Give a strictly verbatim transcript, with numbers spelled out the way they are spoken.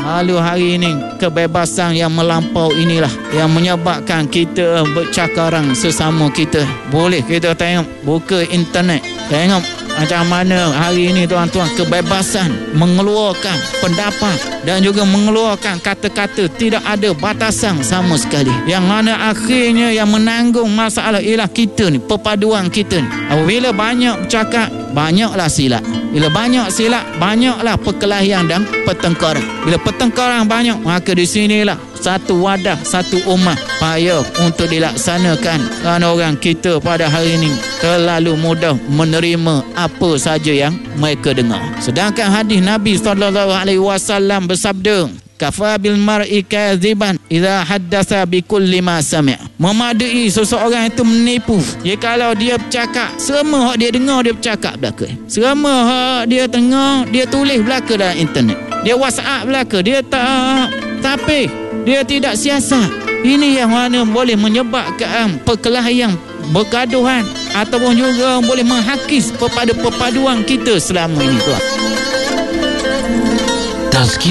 Lalu hari ini kebebasan yang melampau inilah yang menyebabkan kita bercakaran sesama kita. Boleh kita tengok, buka internet, tengok macam mana hari ini tuan-tuan kebebasan mengeluarkan pendapat dan juga mengeluarkan kata-kata, tidak ada batasan sama sekali. Yang mana akhirnya yang menanggung masalah ialah kita ni, perpaduan kita ni. Apabila banyak bercakap, banyaklah silap. Bila banyak silap, banyaklah perkelahian dan pertengkaran. Bila pertengkaran banyak, maka di sinilah satu wadah, satu umat payah untuk dilaksanakan. Kerana orang kita pada hari ini terlalu mudah menerima apa saja yang mereka dengar. Sedangkan hadis Nabi sallallahu alaihi wasallam bersabda, kafa bil mar'i kadziban idza haddatsa bi kulli ma sami'. Memadai seseorang itu menipu jikalau dia bercakap semua hak dia dengar dia bercakap belaka. Semua hak dia dengar dia tulis belaka dalam internet. Dia WhatsApp belaka, dia tak tapi dia tidak siasat. Ini yang mana boleh menyebabkan perkelahian, bergaduhan ataupun juga boleh menghakis kepada perpaduan kita selama ini tuan.